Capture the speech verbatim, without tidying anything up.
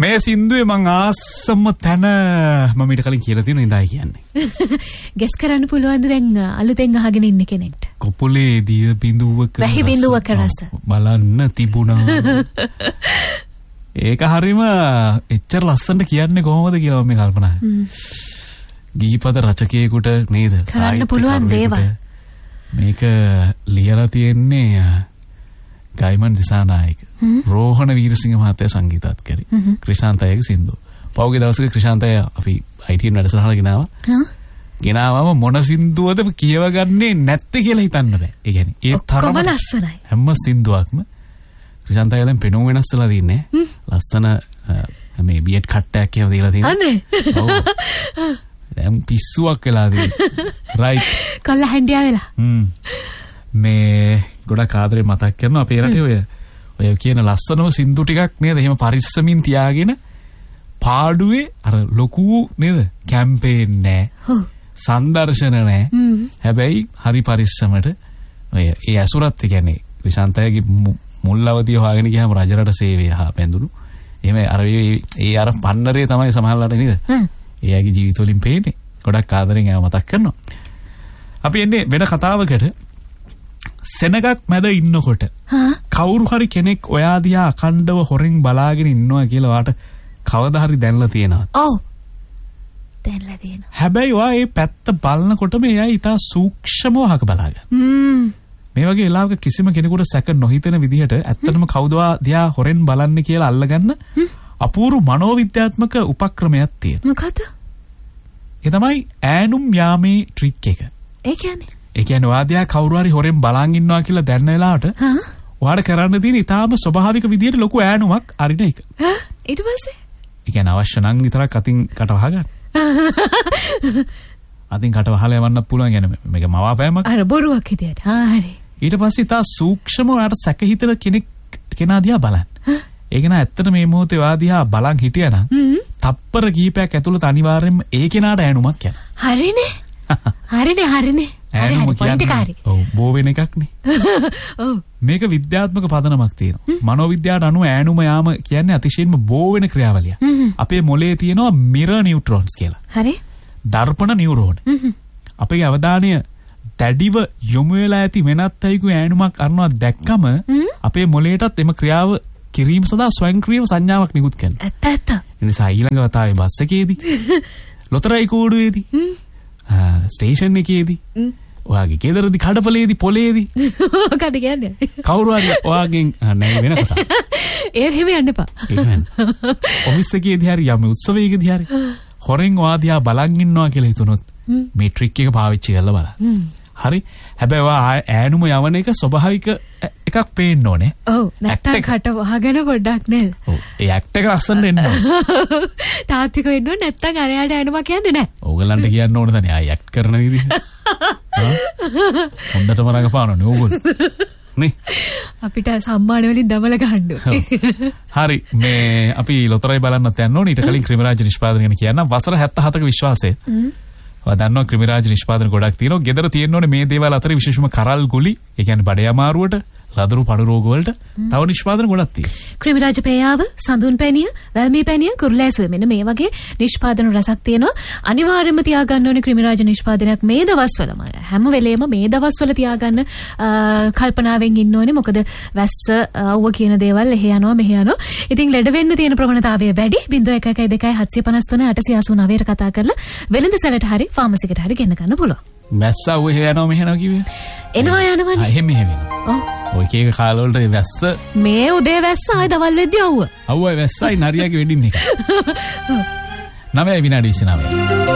මේ සින්දුවේ මං ආසම තැන මම ඊට කලින් කියලා තියෙන ඉඳයි කියන්නේ. ගෙස් කරන්න පුළුවන්ද දැන් අලුතෙන් අහගෙන ඉන්න කෙනෙක්ට? කොපුලේ දිය බිඳුවක වැහි බිඳුවක රස බලන්න තිබුණා. ඒක හරීම එච්චර ලස්සනට කියන්නේ කොහොමද කියලා මම කල්පනා කරා. ගීපද රචකයෙකුට නේද? කරන්න පුළුවන් දේවල්. මේක ලියලා තියෙන්නේ ගයිමන් දිසානායක. රෝහණ වීරසිංහ මහත්තයා සංගීතවත් කරේ. ක්‍රිෂාන්තයගේ සින්දුව. පෞගේ දවසක ක්‍රිෂාන්තය අපි I T වැඩසටහනට ගෙනාවා. හා? ගෙනාවම මොන සින්දුවද කියවගන්නේ නැත්තේ කියලා හිතන්න බෑ. ඒ කියන්නේ ඒ තරම ලස්සනයි. හැම සින්දුවක්ම ක්‍රිෂාන්තය දැන් පෙනුම වෙනස් වෙලා තින්නේ. ලස්සන මේ බී එඩ් කට්ටයක් එහෙම දීලා තියෙනවා. අනේ. ඔව්. දැන් පිස්සුවක් වෙලා තියෙන්නේ. රයිට්. කල්ලා හැන්ඩියා වෙලා. හ්ම්. මේ ගොඩක් ආදරේ මතක් කරනවා අපේ රටේ ඔය ඔය කියන ලස්සනම සින්දු ටිකක් නේද? එහෙම පරිස්සමින් තියාගෙන පාඩුවේ අර ලොකු නේද? කැම්පේන් නෑ. ඔව්. සංදර්ශන නෑ. හැබැයි හරි පරිස්සමට ඔය ඒ අසුරත් කියන්නේ ක්‍රිෂාන්තයගේ මුල් අවදිය හොයාගෙන ගියාම රජරට සේවය හා බැඳුණු. එහෙම අර ඒ අර පන්නරේ තමයි සමහරලාට නේද? හ්ම්. එයාගේ ජීවිත වලින් පේන්නේ. ගොඩක් ආදරෙන් ඒව මතක් කරනවා. අපි එන්නේ වෙන කතාවකට. සෙනගක් මැද ඉන්නකොට කවුරු හරි කෙනෙක් ඔයා දිහා අකණ්ඩව හොරෙන් බලාගෙන ඉන්නවා කියලා වාට කවදා හරි දැනලා තියෙනවද? ඔව්. දැනලා තියෙනවා. හැබැයි ඔයා මේ පැත්ත බලනකොටම එයා ඊටා සූක්ෂමව අහක බලාගන්න. හ්ම්. මේ වගේ වෙලාවක කිසිම කෙනෙකුට සැක නොහිතෙන විදිහට ඇත්තටම කවුද දිහා හොරෙන් බලන්නේ කියලා අල්ලගන්න අපූර්ව මනෝවිද්‍යාත්මක උපක්‍රමයක් තියෙනවා. මොකද? ඒ තමයි ඈනුම් යාමේ ට්‍රික් එක. ඒ කියන්නේ ඒ කියන්නේ වාදියා කවුරු හරි හොරෙන් බලන් ඉන්නවා කියලා දැනන වෙලාවට හා ඔයාලට කරන්න තියෙන ඉතාලම ස්වභාවික විදියට ලොකු ඈනුමක් අරින එක. හා ඊට පස්සේ ඒ කියන්නේ අවශ්‍ය නම් විතරක් අතින් කට වහගන්න. අතින් කට වහලා යවන්නත් පුළුවන් يعني මේක මවාපෑමක්. අර බොරුවක් හිටියට. හා හරි. ඊට පස්සේ ඉතා සූක්ෂමව ඔයාලට සැක හිතෙන කෙනෙක් කෙනා දිහා බලන්න. ඒක නා ඇත්තට මේ මොහොතේ ඔයා දිහා බලන් හිටියනම් තප්පර කීපයක් ඇතුළත අනිවාර්යෙන්ම ඒ කෙනාට ඈනුමක් යනවා. හරිනේ. හරිනේ හරිනේ. ඈනුම කියන්නේ ඔව් බෝ වෙන එකක් නේ. ඔව්. මේක විද්‍යාත්මක පදනමක් තියෙනවා. මනෝවිද්‍යාවට අනුව ඈනුම යාම කියන්නේ අතිශයින්ම බෝ වෙන ක්‍රියාවලියක්. අපේ මොළයේ තියෙනවා මිරර් නියුට්‍රෝන්ස් කියලා. හරි. දර්පණ නියුරෝන. අපේ අවධානය දැඩිව යොමු වෙලා ඇති වෙනත් අයෙකු ඈනුමක් අරනවා දැක්කම අපේ මොළයටත් එම ක්‍රියාව කිරීම සඳහා ස්වයංක්‍රීය සංඥාවක් නිකුත් කරනවා. ඇත්ත ඇත්ත. ඒ නිසා ඊළඟ වතාවේ බස් එකේදී ලොතරැයි කූඩුවේදී ස්ටේෂන් එකේදී ඔයාගේ ගෙදරදී කඩපලේදී පොලේදී මොකද කියන්නේ? කවුරු හරි ඔයාගෙන් නෑ වෙන කතාවක්. ඒ හැම යන්න එපා. එහෙනම් ඔෆිස් එකේදී හරි යම් උත්සවයකදී හරි හොරෙන් ඔයා දිහා බලන් ඉන්නවා කියලා හිතුනොත් මේ ට්‍රික් එක පාවිච්චි කරලා බලන්න. හරි. හැබැයි ඔයා ඈනුම යවන එක ස්වභාවික එකක් පේන්න ඕනේ. ඔව්. නැත්තම් කට වහගෙන පොඩ්ඩක් නේද? ඔව්. ඒ ඇක්ට් එක ලස්සනට එන්න ඕනේ. තාත්වික වෙන්න ඕනේ නැත්තම් අරයාට ඈනුම කියන්නේ නැහැ. ඕගලන්ට කියන්න ඕන තනේ ආයි ඇක්ට් කරන විදිහ. හොඳටම රඟපානෝනේ ඕගොල්ලෝ. නේ අපිට සම්මාන වලින් දමල ගන්න ඕනේ. හරි මේ අපි ලොතරැයි බලන්නත් යන්න ඕනේ. ඊට කලින් ක්‍රිමිරාජ නිෂ්පාදනය ගැන කියන්න. වසර හැත්තෑ හතක විශ්වාසය. ඔයා දන්නවා ක්‍රිමිරාජ නිෂ්පාදන ගොඩක් තියෙනවා. ගෙදර තියෙන්න ඕනේ මේ දේවල් අතර විශේෂම කරල් ගුලි, ඒ කියන්නේ බඩේ අමාරුවට, ලදරු පණු රෝග වලට තව නිෂ්පාදන ගොඩක් තියෙනවා. ක්‍රිමිරාජ පේයාව, සඳුන් පැණිය, වැල්මී පැණිය, කුරුලෑසුව මෙන්න මේ වගේ නිෂ්පාදන රසක් තියෙනවා. අනිවාර්යයෙන්ම තියාගන්න ඕනේ ක්‍රිමිරාජ නිෂ්පාදනයක් මේ දවස්වලම. හැම වෙලේම මේ දවස්වල තියාගන්න කල්පනාවෙන් ඉන්න ඕනේ. මොකද වැස්ස අවුව කියන දේවල් එහෙ යනවා මෙහෙ යනවා. ඉතින් ලෙඩ වෙන්න තියෙන ප්‍රවණතාවය වැඩි. zero one one two seven five three eight eight nine ට කතා කරලා වෙළඳ සැලට හරි ෆාමසි එකට හරි ගෙන්න ගන්න පුළුවන්. වැස්ස අවුව එහෙ යනවා මෙහෙ යනවා කිව්වේ? එනවා යනවනේ. එහෙම එහෙම. ඔව්. ඔය එක එක කාලවලට වැස්ස මේ උදේ වැස්ස ආයි දවල් වෙද්දී අවුව. අවුවයි වැස්සයි නරියාගේ වෙඩින් එක. නවයයි විනාඩි විසිනවය.